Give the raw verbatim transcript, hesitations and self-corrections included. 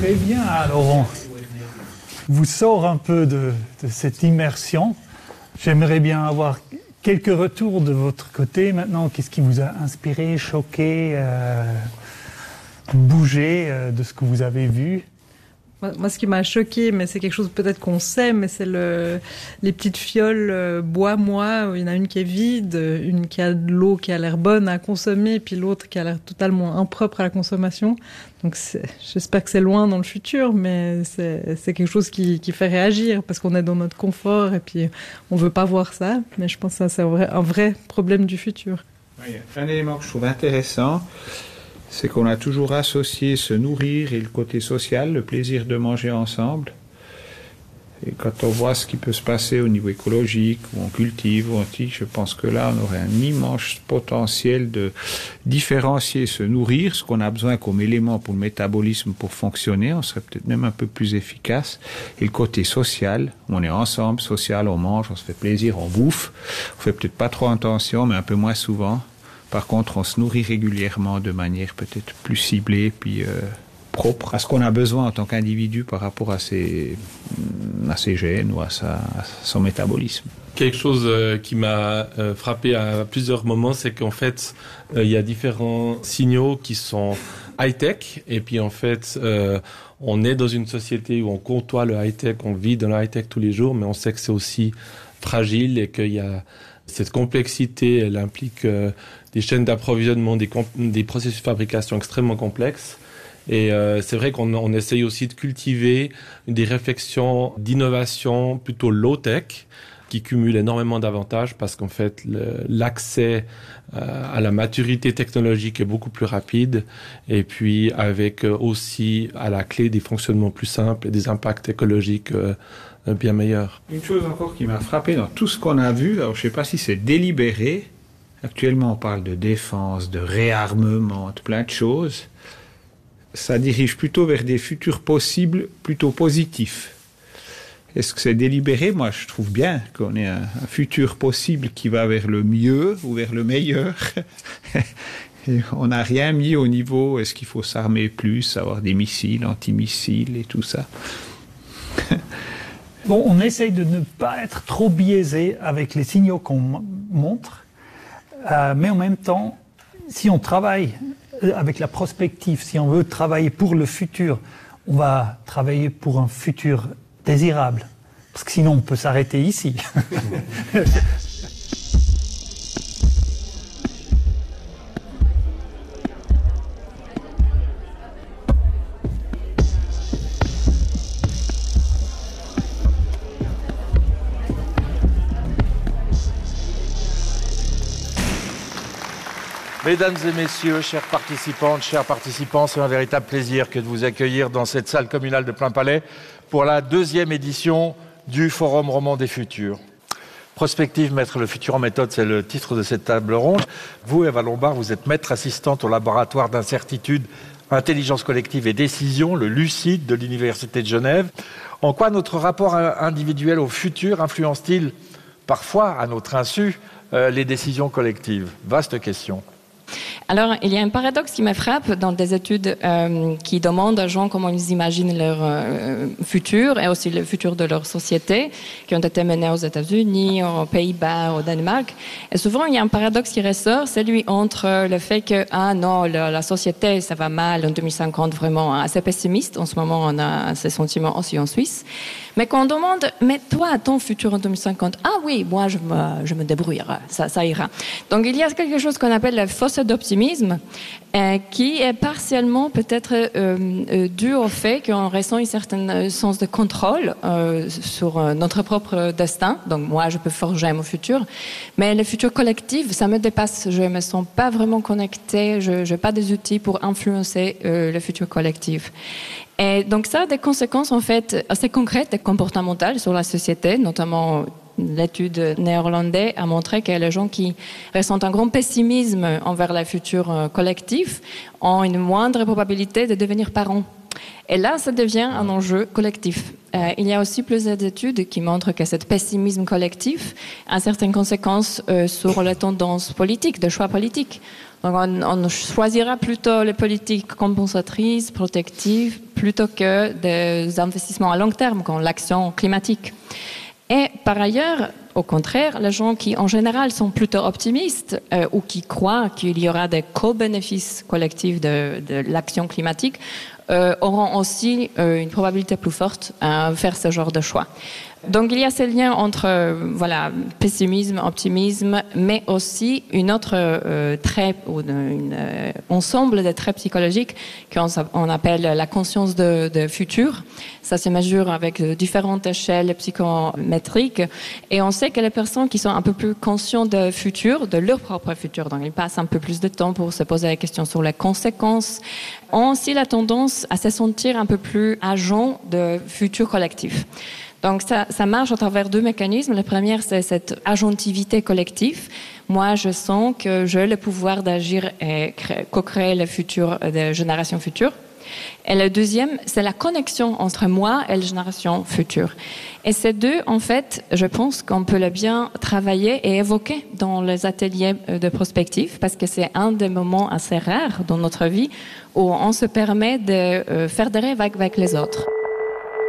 Très bien, alors on vous sort un peu de, de cette immersion. J'aimerais bien avoir quelques retours de votre côté maintenant. Qu'est-ce qui vous a inspiré, choqué, euh, bougé euh, de ce que vous avez vu ? Moi, moi, ce qui m'a choqué, mais c'est quelque chose peut-être qu'on sait, mais c'est le, les petites fioles euh, bois-moi. Il y en a une qui est vide, une qui a de l'eau qui a l'air bonne à consommer, puis l'autre qui a l'air totalement impropre à la consommation. Donc c'est, j'espère que c'est loin dans le futur, mais c'est, c'est quelque chose qui, qui fait réagir, parce qu'on est dans notre confort et puis on veut pas voir ça. Mais je pense que ça, c'est un vrai, un vrai problème du futur. Oui, un élément que je trouve intéressant, c'est qu'on a toujours associé se nourrir et le côté social, le plaisir de manger ensemble. Et quand on voit ce qui peut se passer au niveau écologique, où on cultive, où on tige, je pense que là, on aurait un immense potentiel de différencier, se nourrir, ce qu'on a besoin comme élément pour le métabolisme, pour fonctionner. On serait peut-être même un peu plus efficace. Et le côté social, on est ensemble, social, on mange, on se fait plaisir, on bouffe. On fait peut-être pas trop attention, mais un peu moins souvent. Par contre, on se nourrit régulièrement de manière peut-être plus ciblée, puis euh, propre à ce qu'on a besoin en tant qu'individu par rapport à ses, à ses gènes ou à, sa, à son métabolisme. Quelque chose euh, qui m'a euh, frappé à plusieurs moments, c'est qu'en fait, euh, il y a différents signaux qui sont high-tech, et puis en fait, euh, on est dans une société où on côtoie le high-tech, on vit dans le high-tech tous les jours, mais on sait que c'est aussi fragile et qu'il y a cette complexité, elle implique euh, des chaînes d'approvisionnement, des, comp- des processus de fabrication extrêmement complexes. Et euh, c'est vrai qu'on on essaye aussi de cultiver des réflexions d'innovation plutôt low-tech qui cumulent énormément d'avantages parce qu'en fait, le, l'accès euh, à la maturité technologique est beaucoup plus rapide et puis avec euh, aussi à la clé des fonctionnements plus simples et des impacts écologiques euh, bien meilleur. Une chose encore qui m'a frappé dans tout ce qu'on a vu, alors je ne sais pas si c'est délibéré, actuellement on parle de défense, de réarmement, de plein de choses, ça dirige plutôt vers des futurs possibles plutôt positifs. Est-ce que c'est délibéré ? Moi je trouve bien qu'on ait un, un futur possible qui va vers le mieux ou vers le meilleur. Et on n'a rien mis au niveau, est-ce qu'il faut s'armer plus, avoir des missiles, antimissiles et tout ça. Bon, on essaye de ne pas être trop biaisé avec les signaux qu'on m- montre, euh, mais en même temps, si on travaille avec la prospective, si on veut travailler pour le futur, on va travailler pour un futur désirable, parce que sinon on peut s'arrêter ici. Mesdames et messieurs, chers participantes, chers participants, c'est un véritable plaisir que de vous accueillir dans cette salle communale de Plainpalais pour la deuxième édition du Forum Roman des Futurs. Prospective, mettre le futur en méthode, c'est le titre de cette table ronde. Vous, Eva Lombard, vous êtes maître assistante au laboratoire d'incertitude, intelligence collective et décision, le LUCID de l'Université de Genève. En quoi notre rapport individuel au futur influence-t-il parfois, à notre insu, euh, les décisions collectives ? Vaste question. Alors, il y a un paradoxe qui me frappe dans des études euh, qui demandent aux gens comment ils imaginent leur euh, futur et aussi le futur de leur société, qui ont été menées aux États-Unis, aux Pays-Bas, au Danemark. Et souvent, il y a un paradoxe qui ressort, celui entre le fait que, ah non, la, la société, ça va mal en deux mille cinquante, vraiment assez pessimiste. En ce moment, on a ces sentiments aussi en Suisse. Mais quand on demande, mais toi, ton futur en deux mille cinquante, ah oui, moi, je me, je me débrouillerai, ça, ça ira. Donc, il y a quelque chose qu'on appelle la fausse d'optimisme, euh, qui est partiellement peut-être euh, euh, dû au fait qu'on ressent un certain sens de contrôle euh, sur euh, notre propre destin. Donc, moi, je peux forger mon futur. Mais le futur collectif, ça me dépasse. Je ne me sens pas vraiment connectée. Je n'ai pas des outils pour influencer euh, le futur collectif. Et donc ça a des conséquences en fait assez concrètes et comportementales sur la société, notamment l'étude néerlandaise a montré que les gens qui ressentent un grand pessimisme envers le futur collectif ont une moindre probabilité de devenir parents. Et là, ça devient un enjeu collectif. Euh, il y a aussi plusieurs études qui montrent que ce pessimisme collectif a certaines conséquences euh, sur les tendances politiques, de choix politiques. Donc on, on choisira plutôt les politiques compensatrices, protectives, plutôt que des investissements à long terme, comme l'action climatique. Et par ailleurs, au contraire, les gens qui en général sont plutôt optimistes euh, ou qui croient qu'il y aura des co-bénéfices collectifs de, de l'action climatique euh, auront aussi euh, une probabilité plus forte à faire ce genre de choix. Donc il y a ce lien entre euh, voilà, pessimisme, optimisme, mais aussi une autre euh, trait, ou un euh, ensemble de traits psychologiques qu'on on appelle la conscience de, de futur. Ça se mesure avec différentes échelles psychométriques et on sait que les personnes qui sont un peu plus conscientes de futur, de leur propre futur, donc ils passent un peu plus de temps pour se poser la question sur les conséquences, ont aussi la tendance à se sentir un peu plus agents de futur collectif. Donc ça, ça marche à travers deux mécanismes. Le premier, c'est cette agentivité collective. Moi, je sens que j'ai le pouvoir d'agir et co-créer le futur des générations futures. Et le deuxième, c'est la connexion entre moi et les générations futures. Et ces deux, en fait, je pense qu'on peut le bien travailler et évoquer dans les ateliers de prospective, parce que c'est un des moments assez rares dans notre vie où on se permet de faire des rêves avec les autres.